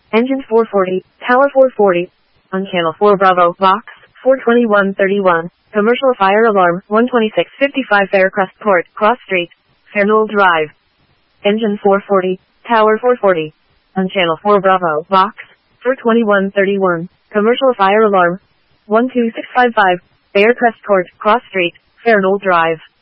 Engine 440, Tower 440. On Channel 4 Bravo, Box 42131. Commercial fire alarm 12655 Faircrest Court, Cross Street, Fairknoll Drive. Engine 440, Tower 440. On Channel 4 Bravo, Box 42131. Commercial fire alarm 12655 Faircrest Court, Cross Street, Fairknoll Drive.